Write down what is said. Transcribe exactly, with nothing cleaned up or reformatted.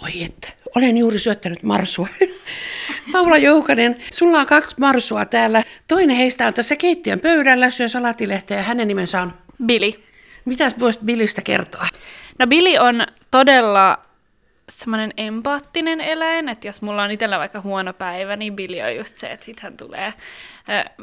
Oi että, olen juuri syöttänyt marsua. Paula Joukanen, sulla on kaksi marsua täällä. Toinen heistä on tässä keittiön pöydällä, syö salatilehteä ja hänen nimensä on... Billy. Mitäs voisit Billystä kertoa? No Billy on todella semmoinen empaattinen eläin, että jos mulla on itsellä vaikka huono päivä, niin Billy on just se, että sit hän tulee ö,